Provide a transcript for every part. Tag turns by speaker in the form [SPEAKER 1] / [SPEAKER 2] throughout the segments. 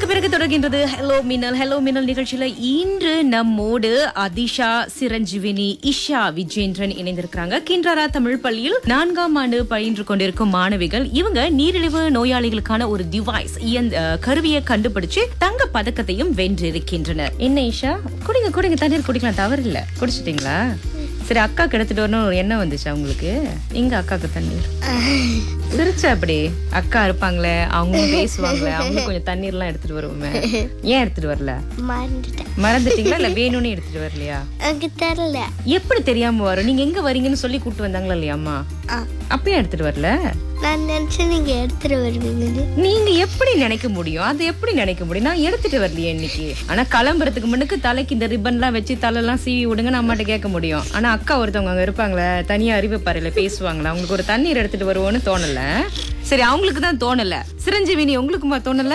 [SPEAKER 1] பாடலுக்கு பிறகு தொடர்கின்றது ஹலோ மின்னல் நிகழ்ச்சியில இன்று நம்மோடு அதிஷா, சிரஞ்சீவினி, இஷா விஜேந்திரன் இணைந்திருக்கிறாங்க. கின்றாரா தமிழ் பள்ளியில் 4ஆம் ஆண்டு பயின்று கொண்டிருக்கும் மாணவிகள். இவங்க நீரிழிவு நோயாளிகளுக்கான ஒரு டிவைஸ் கருவியை கண்டுபிடிச்சு தங்க பதக்கத்தையும் வென்றிருக்கின்றனர். என்ன இஷா, குடிங்க தண்ணீர் குடிக்கலாம், தவறு இல்ல. குடிச்சிட்டீங்களா? சரி, அக்காக்கு எடுத்துட்டு வரணும் ஒரு எண்ணம் வந்துச்சா உங்களுக்கு? எங்க அக்காக்கு தண்ணீர் சிரிச்சா அப்படி அக்கா இருப்பாங்களே, அவங்க பேசுவாங்களே, அவங்க கொஞ்சம் தண்ணீர் எல்லாம் எடுத்துட்டு வருவோமே. ஏன் எடுத்துட்டு வரல? மறந்துட்டீங்களா இல்ல வேணும்னு எடுத்துட்டு வரலையா?
[SPEAKER 2] தெரியல.
[SPEAKER 1] எப்படி தெரியாம வரும்? நீங்க எங்க வரீங்கன்னு சொல்லி கூட்டு வந்தாங்களா இல்லையா அம்மா? அப்பயும் எடுத்துட்டு வரல?
[SPEAKER 2] நான் நினைச்சேன் நீங்க எடுத்துட்டு வருவீங்க.
[SPEAKER 1] நீங்க எப்படி நினைக்க முடியும்? அது எப்படி நினைக்க முடியும்? நான் எடுத்துட்டு வரலையே இன்னைக்கு. ஆனா கிளம்புறதுக்கு முன்னுக்கு தலைக்கு இந்த ரிப்பன் எல்லாம் வச்சு தலையெல்லாம் சீவி விடுங்க, நான் அம்மாட்ட கேட்க முடியும். ஆனா அக்கா ஒருத்தவங்க அங்க இருப்பாங்களே, தனியா அறிவு பாறையில பேசுவாங்களா, அவங்களுக்கு ஒரு தண்ணீர் எடுத்துட்டு வருவோன்னு தோணல. சரி, அவங்களுக்கு தான் தோணல. சிரஞ்சீவினி, உங்களுக்குமா தோணல?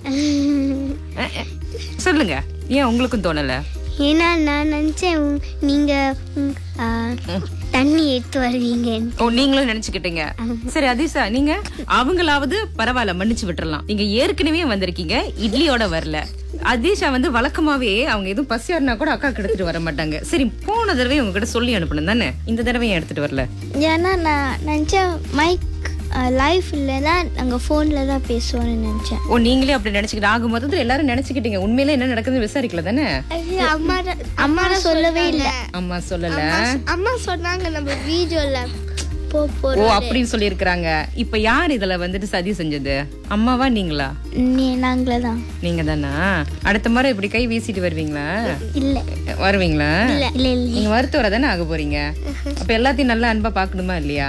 [SPEAKER 1] சொல்லுங்க, ஏன் உங்களுக்கும் தோணல?
[SPEAKER 2] ஏன்னா நான் நினைச்சேன் நீங்க தண்ணி எடுத்து வருவீங்க.
[SPEAKER 1] நீங்களும் நினைச்சுக்கிட்டீங்க. சரி அதிஷா, நீங்க அவங்களாவது பரவாயில்ல, மன்னிச்சு விட்டுறலாம். நீங்க ஏற்கனவே வந்திருக்கீங்க, இட்லியோட வரல. அதிஷா வழக்கமாவே அவங்க எதுவும் பசியாருனா கூட அக்கா எடுத்துட்டு வர மாட்டாங்க. சரி, போன தடவை உங்ககிட்ட சொல்லி அனுப்பணும் தானே, இந்த தடவை ஏன் எடுத்துட்டு வரல?
[SPEAKER 2] ஏன்னா நான் நினைச்சேன் மைக் லைஃப் இல்லைன்னா நாங்கள் ஃபோனில் தான் பேசுவோம்னு நினச்சேன்.
[SPEAKER 1] நீங்களே அப்படி நினைச்சுக்கிட்டு ஆகும் போது எல்லாரும் நினைச்சுக்கிட்டீங்க. உண்மையில என்ன நடக்குதுன்னு விசாரிக்கல தானே?
[SPEAKER 2] அம்மா சொல்லவே இல்லை.
[SPEAKER 1] அம்மா சொல்லல.
[SPEAKER 2] அம்மா சொன்னாங்க நம்ம வீடியோல
[SPEAKER 1] அப்படின்னு சொல்லி இருக்காங்க. இப்ப யார் இதுல சதி செஞ்சது? அம்மாவா நீங்களா?
[SPEAKER 2] நாங்களே தான்.
[SPEAKER 1] நீங்க தானா? அடுத்த முறை இப்படி கை வீசிட்டு வருவீங்களா?
[SPEAKER 2] இல்ல.
[SPEAKER 1] வருவீங்களா?
[SPEAKER 2] இல்ல.
[SPEAKER 1] நீங்க மருத்துவரா தானே ஆக போறீங்க. அப்ப எல்லாத்தையும் நல்லா அன்பா பாக்கணுமா இல்லையா?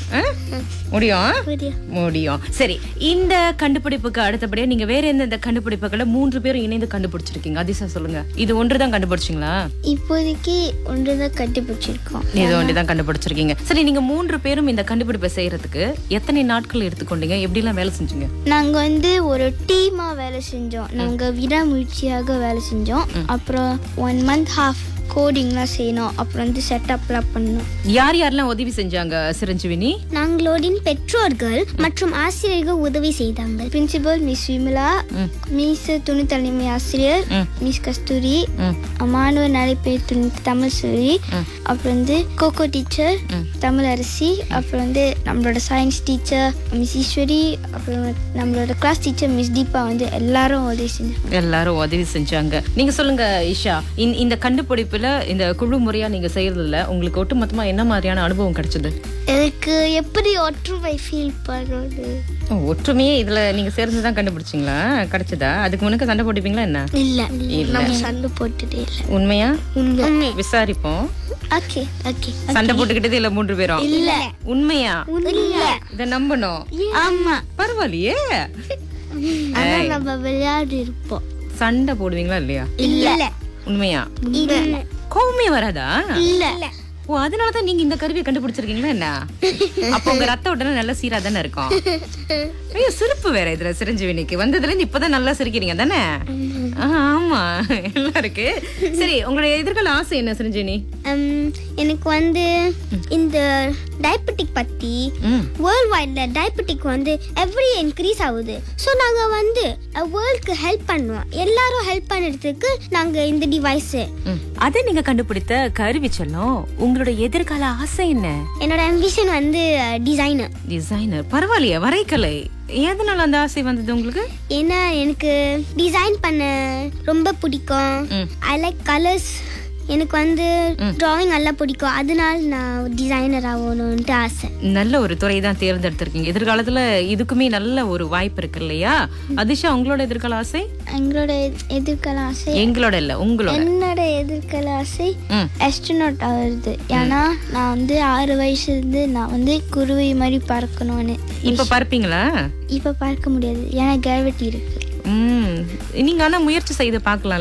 [SPEAKER 1] முடியும். சரி, இந்த கண்டுபிடிப்புக்கு அடுத்தபடியா நீங்க வேற எந்த கண்டுபிடிப்புகளை 3 பேரும் இணைந்து கண்டுபிடிச்சிருக்கீங்க? அதிசா சொல்லுங்க. இது ஒன்றுதான் கண்டுபிடிச்சிங்களா?
[SPEAKER 2] இப்போதைக்கு ஒன்றுதான் கண்டுபிடிச்சிருக்கோம்.
[SPEAKER 1] இது ஒன்றுதான் கண்டுபிடிச்சிருக்கீங்க. சரி, நீங்க 3 பேரும் இந்த கண்டுபிடிப்பை செய்யறதுக்கு எத்தனை நாட்கள் எடுத்துக்கொண்டீங்க? எப்படி எல்லாம் வேலை செஞ்சீங்க?
[SPEAKER 2] நாங்க ஒரு டீமா வேலை செஞ்சோம். நாங்க விடாமுயற்சியாக வேலை செஞ்சோம். அப்புறம் 1 month half கோடிங்லாம் செய்யணும். அப்புறம் செட்டப்லாம் பண்ணோம்.
[SPEAKER 1] யாரெல்லாம் உதவி செஞ்சாங்க சிரஞ்சீவினி?
[SPEAKER 2] நாங்களோடின் பெற்றோர்கள் மற்றும் ஆசிரியர்கள் உதவி செய்தாங்க. பிரின்சிபல் மிஸ் விமலா, மிஸ் துணை தலைமை ஆசிரியர் மிஸ் கஸ்தூரி, மாணவர் நடைபெற்ற தமிழ் சொல்லி, அப்புறம் கோகோ டீச்சர் தமிழ் அரசி, அப்புறம் நம்மளோட சயின்ஸ் டீச்சர் மிஸ் ஈஸ்வரி, அப்புறம் நம்மளோட கிளாஸ் டீச்சர் மிஸ் தீபா எல்லாரும் உதவி செஞ்சாங்க.
[SPEAKER 1] நீங்க சொல்லுங்க இஷா, இந்த கண்டுபிடிப்புல இந்த குழு முறையா நீங்க செய்யறதுல உங்களுக்கு ஒட்டுமொத்தமா என்ன மாதிரியான அனுபவம் கிடைச்சது?
[SPEAKER 2] எனக்கு எப்படி ஒற்றுமை ஃபீல் பண்ணுது.
[SPEAKER 1] ஒற்றுமையே இதுல நீங்க சேர்ந்துதான் கண்டுபிடிச்சீங்களா? கிடைச்சதா? அதுக்கு முன்னுக்கு சண்டை போட்டுப்பீங்களா என்ன?
[SPEAKER 2] இல்ல, சண்டை போட்டுட்டே இல்ல.
[SPEAKER 1] உண்மையா? விசாரிப்போம். சண்டை போட்டுக்கிட்டதே இல்ல 3 பேரும்?
[SPEAKER 2] இல்ல.
[SPEAKER 1] உண்மையா? இத நம்பணும்.
[SPEAKER 2] ஆமா.
[SPEAKER 1] பரவாயில்லையே.
[SPEAKER 2] நம்ம விளையாடி இருப்போம்.
[SPEAKER 1] சண்டை போடுவீங்களா இல்லையா?
[SPEAKER 2] இல்ல.
[SPEAKER 1] உண்மையா? கோவமே வராதா?
[SPEAKER 2] இல்ல.
[SPEAKER 1] அதனாலதான் நீங்க இந்த கருவியை கண்டுபிடிச்சிருக்கீங்களா என்ன? அப்ப உங்க ரத்த ஓட்டம் நல்ல சீரா தானே இருக்கும். ஐயோ, சிரிப்பு வேற இதுல. சிரஞ்சீவினிக்கு வந்ததுல இருந்து இப்பதான் நல்லா சிரிக்கிறீங்க தானே? ஆமா, எல்லாம் இருக்கு. சரி, உங்களுடைய எதிர்கால ஆசை என்ன சிரஞ்சீவினி?
[SPEAKER 2] எனக்கு இந்த டயபெட்டிக் பத்தி வேர்ல்ட் வைட்ல டயபெட்டிக் எவ்ரி இன்க்ரீஸ் ஆகுது. ஸோ நாங்க வேர்ல்டுக்கு ஹெல்ப் பண்ணுவோம். எல்லாரும் ஹெல்ப் பண்ணுறதுக்கு நாங்க இந்த டிவைஸ்.
[SPEAKER 1] அதை நீங்க கண்டுபிடித்த கருவி செல்லம். உங்களோட எதிர்கால ஆசை என்ன?
[SPEAKER 2] என்னோட அம்பிஷன் டிசைனர்.
[SPEAKER 1] பரவாயில்லையா? வரைகலை. எதனால அந்த ஆசை வந்தது உங்களுக்கு?
[SPEAKER 2] ஏன்னா எனக்கு டிசைன் பண்ண ரொம்ப பிடிக்கும். I like colours. எனக்கு டிராயிங் நல்லா பிடிக்கும். அதனால நான் டிசைனர் ஆகணும்னு ஆசை.
[SPEAKER 1] நல்ல ஒரு துறை தான் தேர்ந்தெடுத்திருக்கீங்க. எதிர்காலத்துல இதுக்குமே நல்ல ஒரு வாய்ப்பு இருக்கு இல்லையா? அதிஷா, உங்களோட எதிர்கால ஆசை?
[SPEAKER 2] என்னோட எதிர்கால ஆசை ஆஸ்ட்ரோநாட் ஆகுது. ஏன்னா நான் 6 வயசுல இருந்து நான் குருவி மாதிரி பறக்கணும்னு.
[SPEAKER 1] இப்ப பறப்பீங்களா?
[SPEAKER 2] இப்ப பறக்க முடியாது, ஏன்னா கிராவிட்டி இருக்கு.
[SPEAKER 1] நீங்க ஆனா முயற்சி செய்து பார்க்கலாம்.